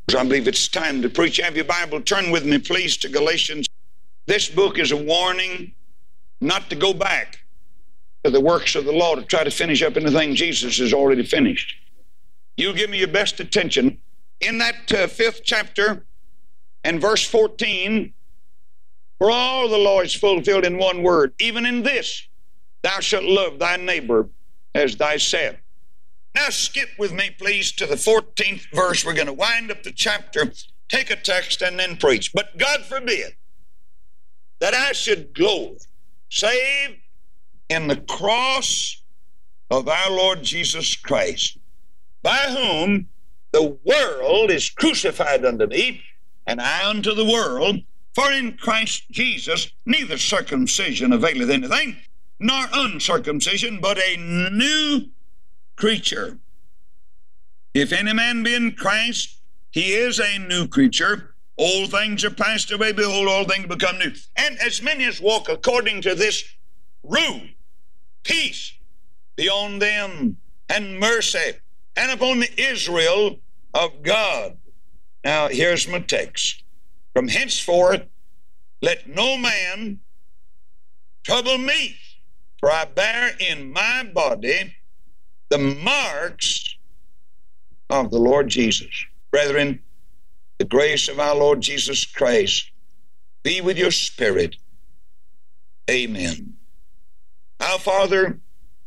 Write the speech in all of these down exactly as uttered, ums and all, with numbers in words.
I believe it's time to preach. Have your Bible, turn with me please to Galatians. This book is a warning not to go back to the works of the law to try to finish up anything Jesus has already finished. You give me your best attention. In that uh, fifth chapter and verse fourteen, for all the law is fulfilled in one word, even in this, thou shalt love thy neighbor as thyself. Now skip with me, please, to the fourteenth verse. We're going to wind up the chapter, take a text, and then preach. But God forbid that I should glory, save in the cross of our Lord Jesus Christ, by whom the world is crucified unto me, and I unto the world. For in Christ Jesus neither circumcision availeth anything, nor uncircumcision, but a new creature. If any man be in Christ, he is a new creature. Old things are passed away, behold, all things become new. And as many as walk according to this rule, peace be on them, and mercy, and upon the Israel of God. Now here's my text. From henceforth let no man trouble me, for I bear in my body the marks of the Lord Jesus. Brethren, the grace of our Lord Jesus Christ be with your spirit. Amen. Our Father,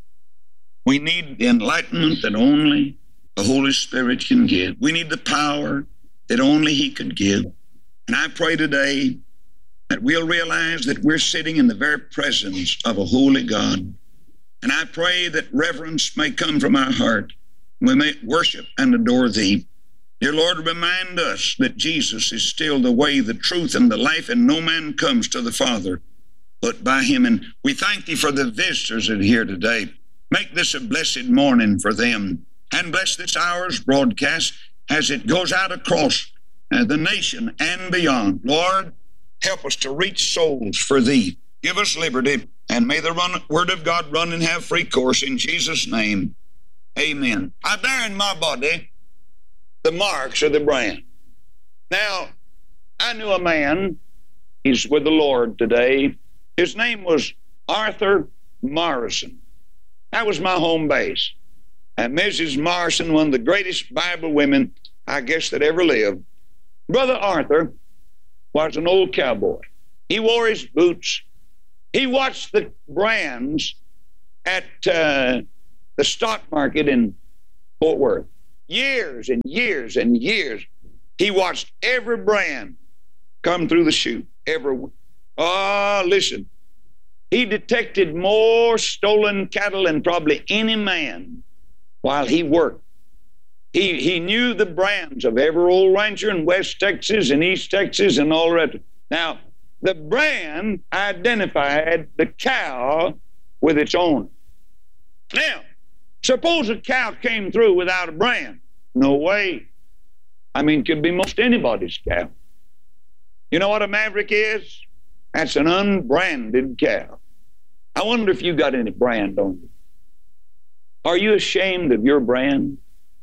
we need the enlightenment that only the Holy Spirit can give. We need the power that only He could give. And I pray today that we'll realize that we're sitting in the very presence of a holy God. And I pray that reverence may come from our heart. We may worship and adore Thee. Dear Lord, remind us that Jesus is still the way, the truth, and the life, and no man comes to the Father but by Him. And we thank Thee for the visitors that are here today. Make this a blessed morning for them, and bless this hour's broadcast as it goes out across uh, the nation and beyond. Lord, help us to reach souls for Thee. Give us liberty, and may the run, word of God run and have free course in Jesus' name. Amen. I bear in my body the marks of the brand. Now, I knew a man, he's with the Lord today. His name was Arthur Morrison. That was my home base. And Missus Morrison, one of the greatest Bible women, I guess, that ever lived. Brother Arthur was an old cowboy. He wore his boots. He watched the brands at uh, the stock market in Fort Worth. Years and years and years, he watched every brand come through the chute. Every, oh, listen, he detected more stolen cattle than probably any man while he worked. He, he knew the brands of every old rancher in West Texas and East Texas and all that. Now, the brand identified the cow with its owner. Now, suppose a cow came through without a brand. No way. I mean, it could be most anybody's cow. You know what a maverick is? That's an unbranded cow. I wonder if you got any brand on you. Are you ashamed of your brand?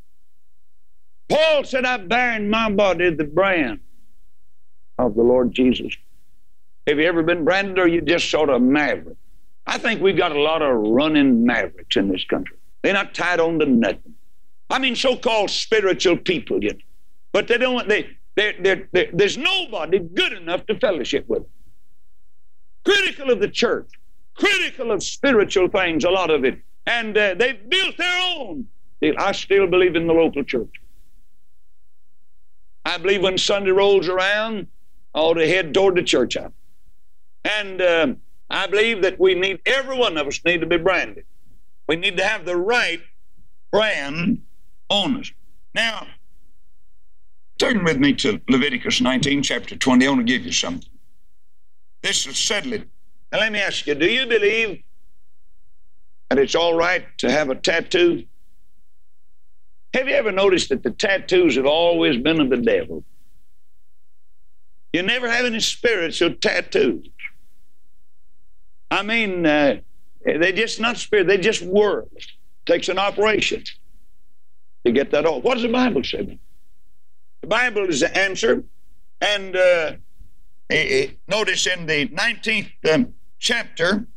Paul said, I bear in my body the brand of the Lord Jesus. Have you ever been branded, or are you just sort of maverick? I think we've got a lot of running mavericks in this country. They're not tied on to nothing. I mean, so-called spiritual people, you know. But they don't, they, they're, they're, they're, there's nobody good enough to fellowship with. Critical of the church, critical of spiritual things, a lot of it. And uh, they've built their own. I still believe in the local church. I believe when Sunday rolls around, I ought to head toward the church house. And uh, I believe that we need, every one of us need to be branded. We need to have the right brand on us. Now, turn with me to Leviticus nineteen, chapter twenty. I want to give you something. This will settle it. Now, let me ask you, do you believe that it's all right to have a tattoo? Have you ever noticed that the tattoos have always been of the devil? You never have any spiritual tattoos. I mean, uh, they're just not spirit, they're just words. It takes an operation to get that off. What does the Bible say? The Bible is the answer. And uh, notice in the nineteenth um, chapter,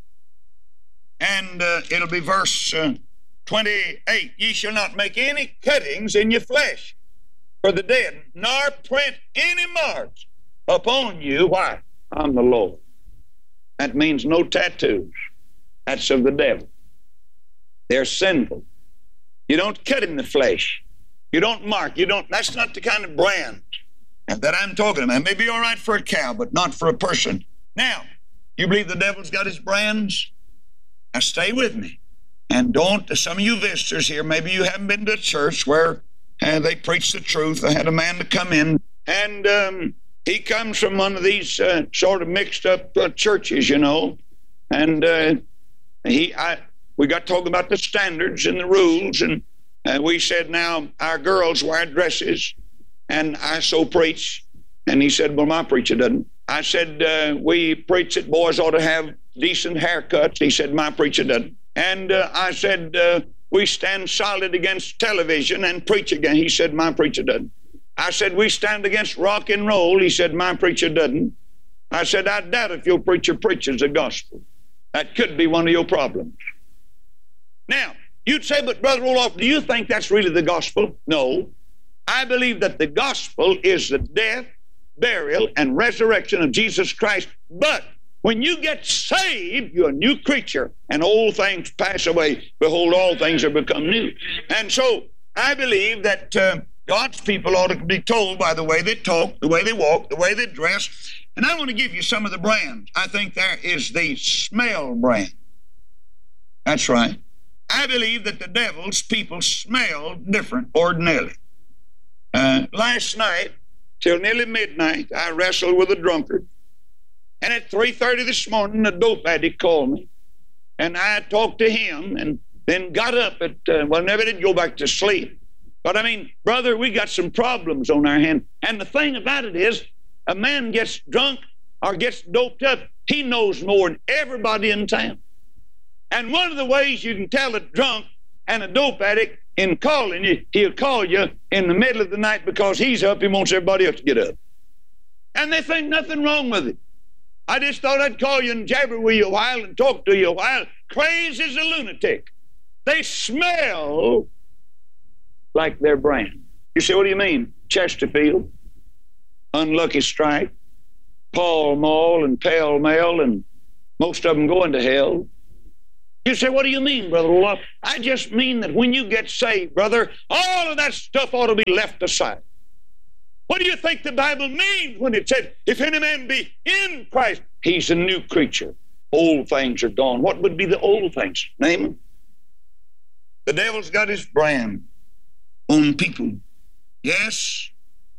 and uh, it'll be verse uh, twenty-eight, ye shall not make any cuttings in your flesh for the dead, nor print any marks upon you. Why? I'm the Lord. That means no tattoos. That's of the devil. They're sinful. You don't cut in the flesh. You don't mark. You don't. That's not the kind of brand that I'm talking about. It may be all right for a cow, but not for a person. Now, you believe the devil's got his brands? Now stay with me. And don't, some of you visitors here, maybe you haven't been to a church where uh, they preach the truth. I had a man to come in, and um, he comes from one of these uh, sort of mixed up uh, churches, you know. And uh, he, I, we got talking about the standards and the rules, and uh, we said, now, our girls wear dresses, and I so preach. And he said, well, my preacher doesn't. I said, uh, we preach that boys ought to have decent haircuts. He said, my preacher doesn't. And uh, I said, uh, we stand solid against television and preach again. He said, my preacher doesn't. I said, we stand against rock and roll. He said, my preacher doesn't. I said, I doubt if your preacher preaches the gospel. That could be one of your problems. Now, you'd say, but Brother Roloff, do you think that's really the gospel? No. I believe that the gospel is the death, burial, and resurrection of Jesus Christ. But when you get saved, you're a new creature, and old things pass away. Behold, all things are become new. And so I believe that uh, God's people ought to be told by the way they talk, the way they walk, the way they dress. And I want to give you some of the brands. I think there is the smell brand. That's right. I believe that the devil's people smell different ordinarily. Uh, last night, till nearly midnight, I wrestled with a drunkard. And at three thirty this morning, a dope addict called me. And I talked to him and then got up at, uh, well, never did go back to sleep. But I mean, brother, we got some problems on our hand. And the thing about it is, a man gets drunk or gets doped up, he knows more than everybody in town. And one of the ways you can tell a drunk and a dope addict in calling you, he'll call you in the middle of the night because he's up, he wants everybody else to get up. And they think nothing wrong with it. I just thought I'd call you and jabber with you a while and talk to you a while. Crazy as a lunatic. They smell like their brand. You say, what do you mean? Chesterfield, Unlucky Strike, Pall Mall, and Pell Mell, and most of them going to hell. You say, what do you mean, Brother Roloff? I just mean that when you get saved, brother, all of that stuff ought to be left aside. What do you think the Bible means when it said, if any man be in Christ, he's a new creature. Old things are gone. What would be the old things? Name them. The devil's got his brand on people. Yes,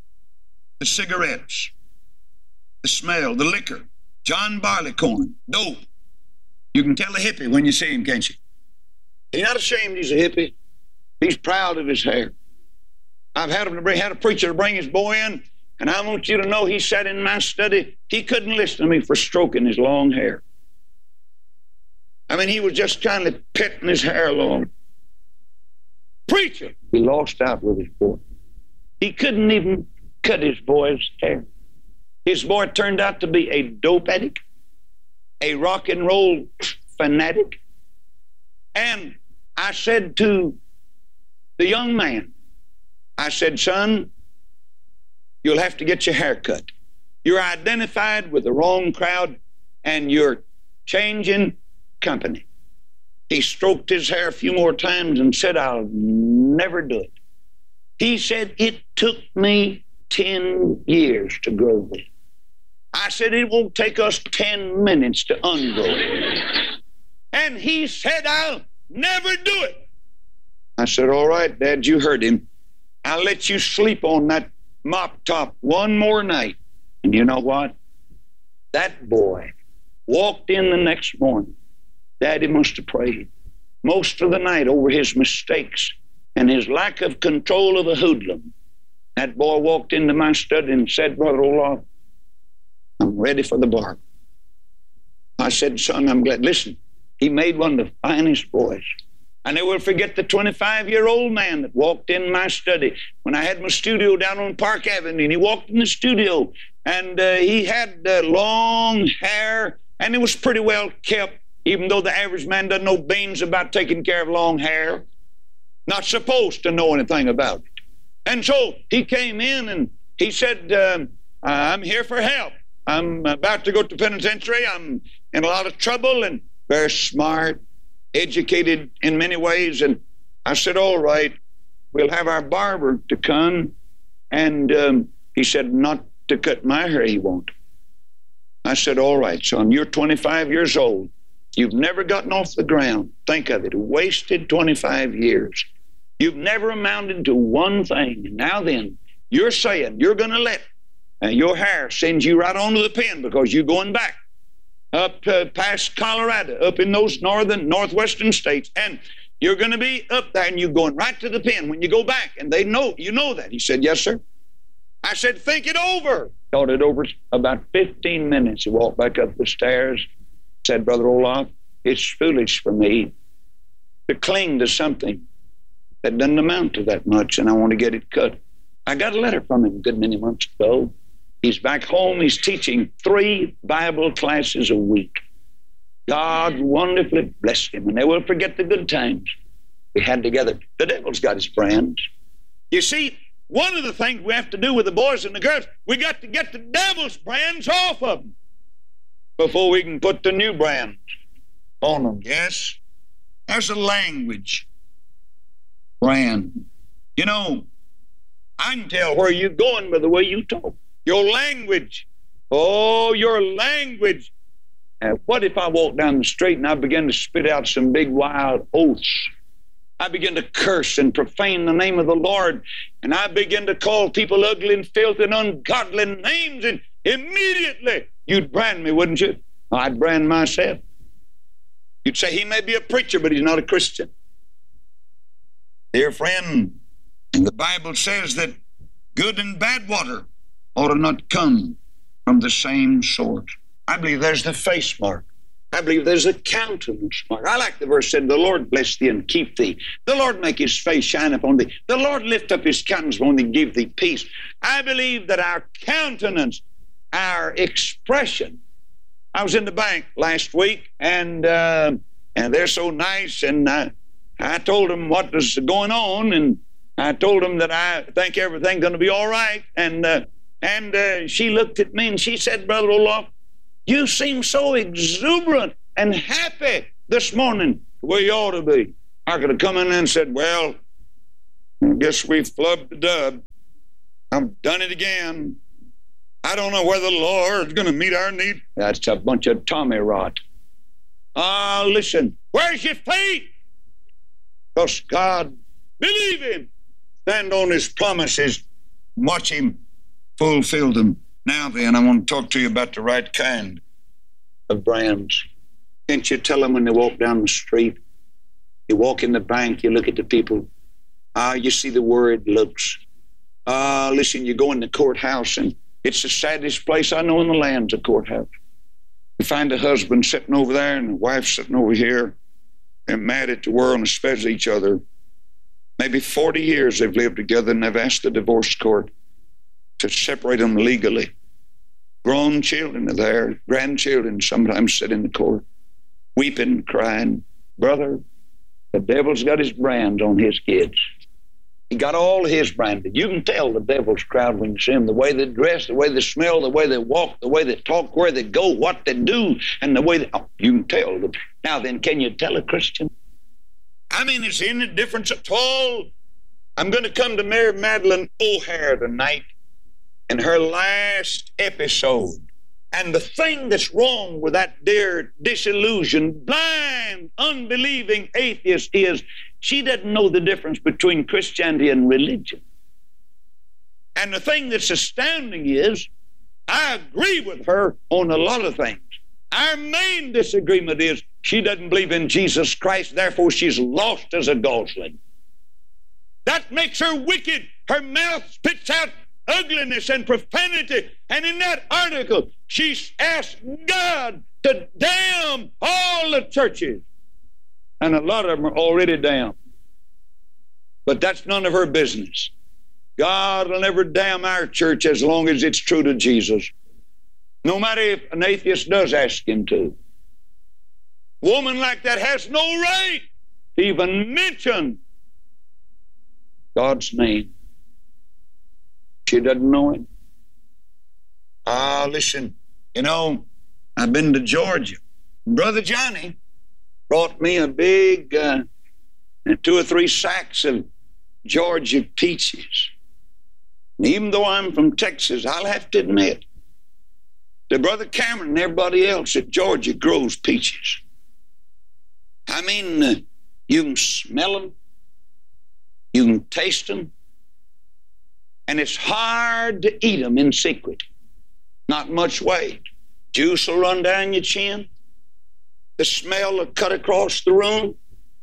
the cigarettes, the smell, the liquor, John Barleycorn, dope. You can tell a hippie when you see him, can't you? He's not ashamed he's a hippie. He's proud of his hair. I've had him to bring, had a preacher to bring his boy in, and I want you to know he sat in my study. He couldn't listen to me for stroking his long hair. I mean, he was just kind of petting his hair along. Preacher, he lost out with his boy. He couldn't even cut his boy's hair. His boy turned out to be a dope addict, a rock and roll fanatic. And I said to the young man, I said, son, you'll have to get your hair cut. You're identified with the wrong crowd and you're changing company. He stroked his hair a few more times and said, I'll never do it. He said, it took me ten years to grow this. I said, it won't take us ten minutes to ungrow it. And he said, I'll never do it. I said, all right, Dad, you heard him. I'll let you sleep on that mop top one more night. And you know what? That boy walked in the next morning. Daddy must have prayed most of the night over his mistakes and his lack of control of a hoodlum. That boy walked into my study and said, Brother Roloff, I'm ready for the bar. I said, son, I'm glad. Listen, he made one of the finest boys. I never will forget the twenty-five-year-old man that walked in my study when I had my studio down on Park Avenue, and he walked in the studio, and uh, he had uh, long hair, and it was pretty well kept, even though the average man doesn't know beans about taking care of long hair. Not supposed to know anything about it. And so he came in, and he said, um, I'm here for help. I'm about to go to penitentiary. I'm in a lot of trouble, and very smart, educated in many ways. And I said, all right, we'll have our barber to come. And um, he said, not to cut my hair, he won't. I said, all right, son, you're twenty-five years old. You've never gotten off the ground. Think of it, wasted twenty-five years. You've never amounted to one thing. And now then, you're saying you're going to let uh, your hair send you right on to the pen because you're going back up uh, past Colorado, up in those northern, northwestern states, and you're going to be up there, and you're going right to the pen when you go back, and they know, you know that. He said, yes, sir. I said, think it over. Thought it over about fifteen minutes. He walked back up the stairs, said, Brother Olaf, it's foolish for me to cling to something that doesn't amount to that much, and I want to get it cut. I got a letter from him a good many months ago. He's back home. He's teaching three Bible classes a week. God wonderfully blessed him, and they will forget the good times we had together. The devil's got his brands. You see, one of the things we have to do with the boys and the girls, we got to get the devil's brands off of them before we can put the new brands on them. Yes, there's a language brand. You know, I can tell where you're going by the way you talk. Your language. Oh, your language. And what if I walk down the street and I begin to spit out some big wild oaths? I begin to curse and profane the name of the Lord, and I begin to call people ugly and filthy and ungodly names, and immediately you'd brand me, wouldn't you? I'd brand myself. You'd say he may be a preacher, but he's not a Christian. Dear friend, the Bible says that good and bad water ought to not come from the same source. I believe there's the face mark. I believe there's a countenance mark. I like the verse said, the Lord bless thee and keep thee. The Lord make his face shine upon thee. The Lord lift up his countenance upon thee and give thee peace. I believe that our countenance, our expression. I was in the bank last week, and uh, and they're so nice, and I, I told them what was going on, and I told them that I think everything's going to be all right, and uh, and uh, she looked at me and she said, Brother Olaf, you seem so exuberant and happy this morning, the way you ought to be. I could have come in and said, well, I guess we flubbed the dub. I've done it again. I don't know whether the Lord's going to meet our need. That's a bunch of Tommy rot. Ah, uh, listen, where's your faith? Because God, believe him. Stand on his promises. Watch him fulfill them. Now then, I want to talk to you about the right kind of brands. Can't you tell them when they walk down the street? You walk in the bank, you look at the people. Ah, uh, you see the word looks. Ah, uh, listen, you go in the courthouse, and it's the saddest place I know in the land's a courthouse. You find a husband sitting over there and a wife sitting over here. They're mad at the world and especially each other. Maybe forty years they've lived together, and they've asked the divorce court to separate them legally. Grown children are there, grandchildren sometimes sit in the court, weeping, crying. Brother, the devil's got his brands on his kids. He got all his branded. You can tell the devil's crowd when you see them, the way they dress, the way they smell, the way they walk, the way they talk, where they go, what they do, and the way they, oh, you can tell them. Now then, can you tell a Christian? I mean, is there any difference at all? I'm going to come to Mary Madeline O'Hare tonight in her last episode. And the thing that's wrong with that dear disillusioned, blind, unbelieving atheist is she doesn't know the difference between Christianity and religion. And the thing that's astounding is I agree with her on a lot of things. Our main disagreement is she doesn't believe in Jesus Christ, therefore she's lost as a gosling. That makes her wicked. Her mouth spits out ugliness and profanity. And in that article, she asked God to damn all the churches. and a lot of them are already damned. But that's none of her business. God will never damn our church as long as it's true to Jesus. No matter if an atheist does ask him to. A woman like that has no right to even mention God's name. She doesn't know him. Ah, listen, you know, I've been to Georgia. Brother Johnny brought me a big uh, two or three sacks of Georgia peaches. And even though I'm from Texas, I'll have to admit that Brother Cameron and everybody else at Georgia grows peaches. I mean, uh, you can smell them, you can taste them, and it's hard to eat them in secret. Not much weight. Juice will run down your chin. The smell will cut across the room.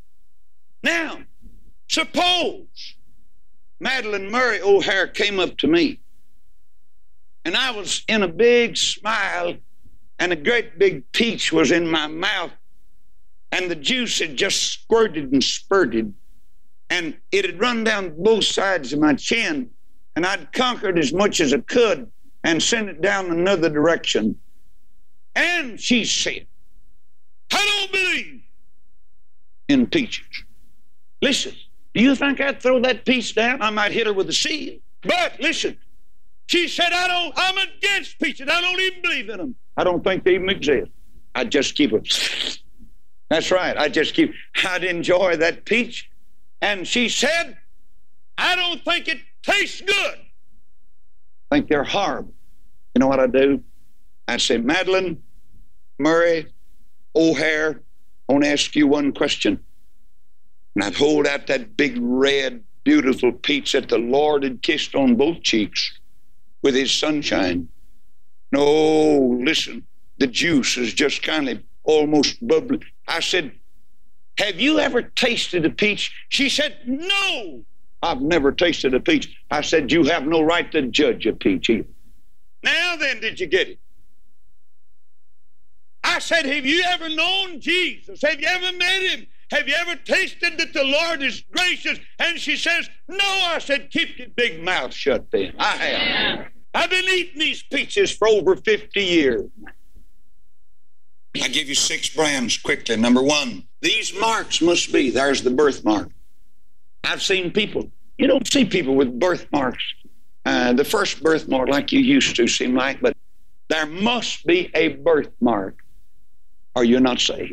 Now, suppose Madeline Murray O'Hare came up to me and I was in a big smile and a great big peach was in my mouth and the juice had just squirted and spurted and it had run down both sides of my chin and I'd conquered as much as I could and sent it down another direction. And she said, I don't believe in peaches. Listen, do you think I'd throw that peach down? I might hit her with a seed. But listen, she said, I don't, I'm against peaches. I don't even believe in them. I don't think they even exist. I just keep them. That's right. I just keep, I'd enjoy that peach. And she said, I don't think it tastes good. I think they're horrible. You know what I do? I say, Madeline Murray O'Hare, I want to ask you one question. And I'd hold out that big, red, beautiful peach that the Lord had kissed on both cheeks with his sunshine. No, listen, the juice is just kind of almost bubbling. I said, have you ever tasted a peach? She said, no, I've never tasted a peach. I said, you have no right to judge a peach either. Now then, did you get it? I said, have you ever known Jesus? Have you ever met him? Have you ever tasted that the Lord is gracious? And she says, no. I said, keep your big mouth shut then. I have. I've been eating these peaches for over fifty years. I give you six brands quickly. Number one, these marks must be, there's the birthmark. I've seen people, you don't see people with birthmarks, uh, the first birthmark like you used to seem like, but there must be a birthmark or you're not saved.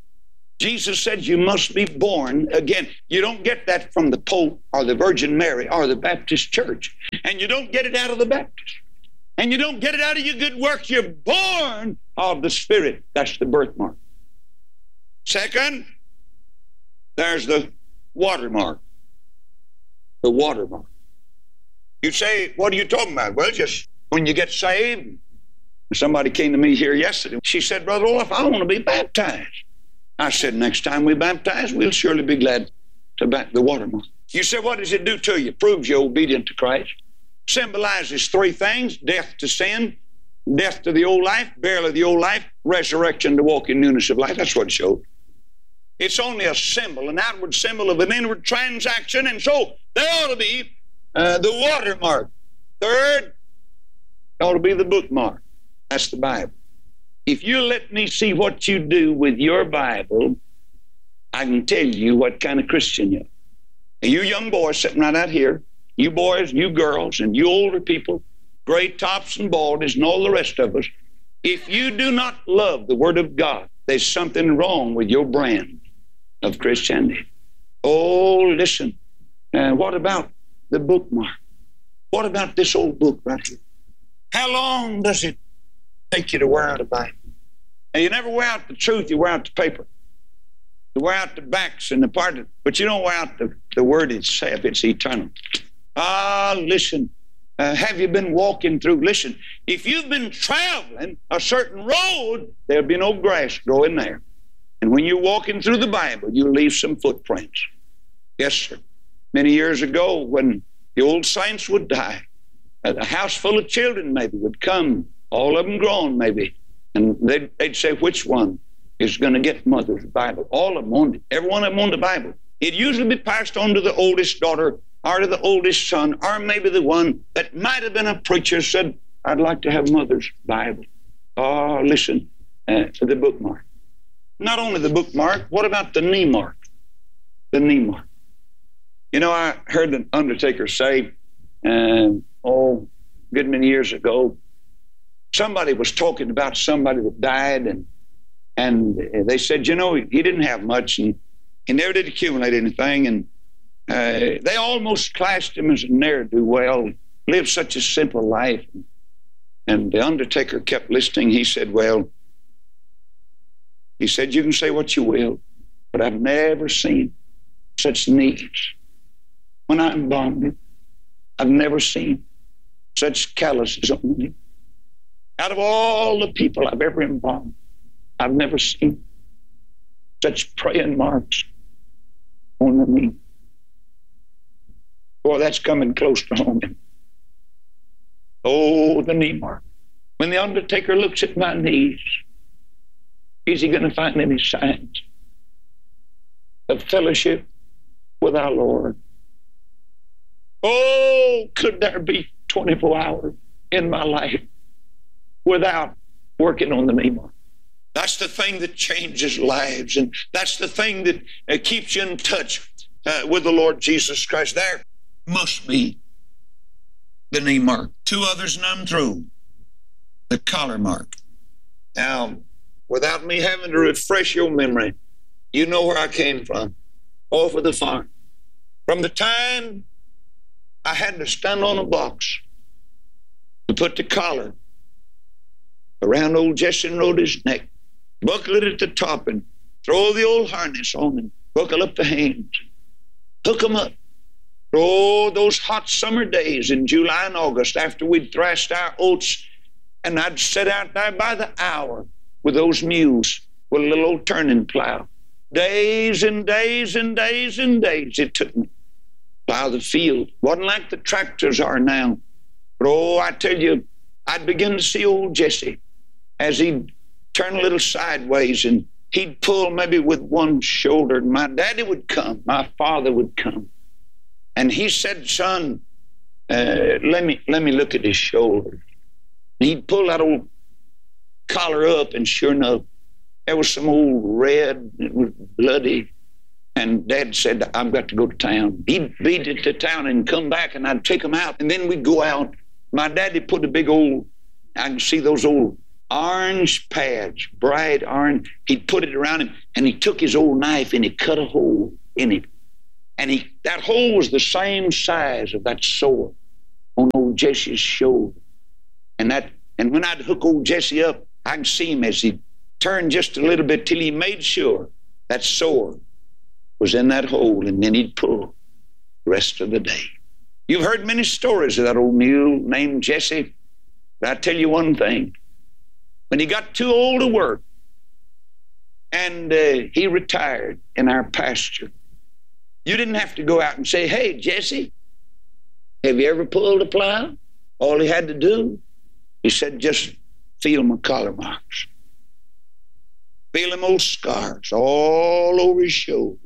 Jesus said you must be born again. You don't get that from the Pope or the Virgin Mary or the Baptist Church. And you don't get it out of the Baptist. And you don't get it out of your good works. You're born of the Spirit. That's the birthmark. Second, there's the watermark. The watermark. You say, what are you talking about? Well, just when you get saved. Somebody came to me here yesterday. She said, Brother Olaf, I want to be baptized. I said, next time we baptize, we'll surely be glad to back the watermark. You said, what does it do to you? Proves you're obedient to Christ. Symbolizes three things: death to sin, death to the old life, burial of the old life, resurrection to walk in newness of life. That's what it showed. It's only a symbol, an outward symbol of an inward transaction, and so there ought to be uh, the watermark. Third, ought to be the bookmark. That's the Bible. If you let me see what you do with your Bible, I can tell you what kind of Christian you are. And you young boys sitting right out here, you boys, you girls, and you older people, gray tops and baldies and all the rest of us, if you do not love the Word of God, there's something wrong with your brand of Christianity. Oh, listen. Uh, what about the bookmark? What about this old book right here? How long does it take you to wear out a Bible? And you never wear out the truth, you wear out the paper. You wear out the backs and the part of, but you don't wear out the, the word itself. It's eternal. Ah, listen. Uh, have you been walking through? Listen, if you've been traveling a certain road, there'll be no grass growing there. And when you're walking through the Bible, you'll leave some footprints. Yes, sir. Many years ago, when the old saints would die, a house full of children maybe would come, all of them grown maybe, and they'd, they'd say, which one? is going to get mother's Bible. All of them owned it. Every one of them owned the Bible. It usually be passed on to the oldest daughter or to the oldest son, or maybe the one that might have been a preacher said, I'd like to have mother's Bible. Oh, listen, uh, to the bookmark. Not only the bookmark, what about the knee mark? The knee mark. You know, I heard an undertaker say, uh, oh, a good many years ago, somebody was talking about somebody that died, and and they said, you know, he, he didn't have much, and he never did accumulate anything, and uh, they almost classed him as a ne'er-do-well, lived such a simple life. And the undertaker kept listening. He said, well, he said, you can say what you will, but I've never seen such needs. When I embalmed him, I've never seen such calluses on me. Out of all the people I've ever embalmed, I've never seen such praying marks on the knee. Boy, that's coming close to home. Oh, the knee mark. When the undertaker looks at my knees, is he going to find any signs of fellowship with our Lord? Oh, could there be twenty-four hours in my life without working on the knee mark? That's the thing that changes lives, and that's the thing that uh, keeps you in touch uh, with the Lord Jesus Christ. There must be the knee mark. Two others, and I'm through. The collar mark. Now, without me having to refresh your memory, you know where I came from. Off of the farm. From the time I had to stand on a box to put the collar around old Jesse Rhoda's neck, buckle it at the top, and throw the old harness on and buckle up the hands, hook them up. Oh, those hot summer days in July and August after we'd thrashed our oats, and I'd sit out there by the hour with those mules with a little old turning plow. Days and days and days and days it took me to plow the field. Wasn't like the tractors are now. But oh, I tell you, I'd begin to see old Jesse as he'd turn a little sideways, and he'd pull maybe with one shoulder, and my daddy would come, my father would come. And he said, son, uh, let me let me look at his shoulder. And he'd pull that old collar up, and sure enough, there was some old red, it was bloody. And Dad said, I've got to go to town. He'd beat it to town and come back, and I'd take him out. And then we'd go out. My daddy put a big old, I can see those old orange pads, bright orange. He'd put it around him, and he took his old knife, and he cut a hole in it. And he that hole was the same size of that sore on old Jesse's shoulder. And that and when I'd hook old Jesse up, I could see him as he turned just a little bit till he made sure that sore was in that hole, and then he'd pull the rest of the day. You've heard many stories of that old mule named Jesse, but I tell you one thing. When he got too old to work, and uh, he retired in our pasture, you didn't have to go out and say, hey, Jesse, have you ever pulled a plow? All he had to do, he said, just feel my collar marks. Feel them old scars all over his shoulders.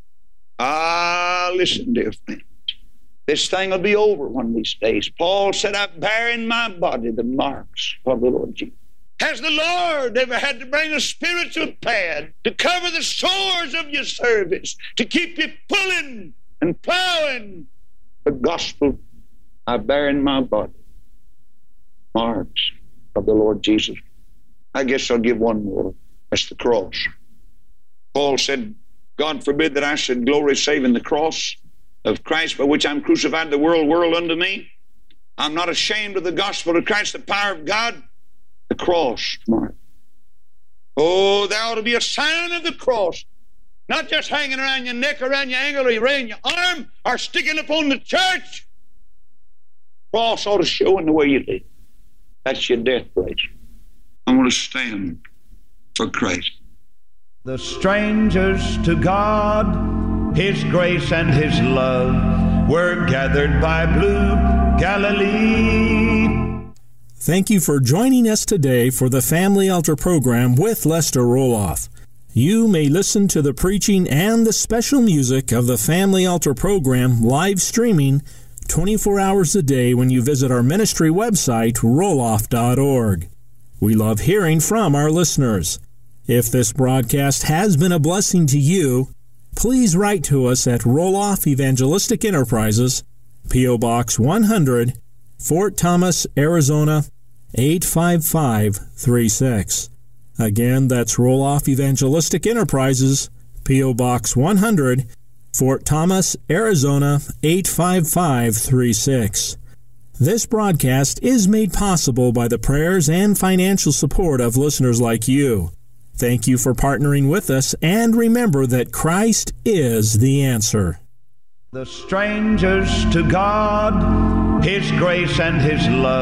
Ah, listen, dear friends. This thing will be over one of these days. Paul said, I bear in my body the marks of the Lord Jesus. Has the Lord ever had to bring a spiritual pad to cover the sores of your service, to keep you pulling and plowing the gospel? I bear in my body marks of the Lord Jesus. I guess I'll give one more. That's the cross. Paul said, God forbid that I should glory save in the cross of Christ, by which I'm crucified, the world, world unto me. I'm not ashamed of the gospel of Christ, the power of God. The cross mark. Oh, there ought to be a sign of the cross, not just hanging around your neck, around your ankle, or around your arm, or sticking upon the church. Cross ought to show in the way you live. That's your death place. I want to stand for Christ. The strangers to God, His grace and His love, were gathered by blue Galilee. Thank you for joining us today for the Family Altar program with Lester Roloff. You may listen to the preaching and the special music of the Family Altar program live streaming twenty-four hours a day when you visit our ministry website, roloff dot org. We love hearing from our listeners. If this broadcast has been a blessing to you, please write to us at Roloff Evangelistic Enterprises, P O. Box one hundred, Fort Thomas, Arizona, eight five five three six. Again, that's Roloff Evangelistic Enterprises, P O. Box one hundred, Fort Thomas, Arizona, eight five five three six. This broadcast is made possible by the prayers and financial support of listeners like you. Thank you for partnering with us, and remember that Christ is the answer. The strangers to God, His grace and His love.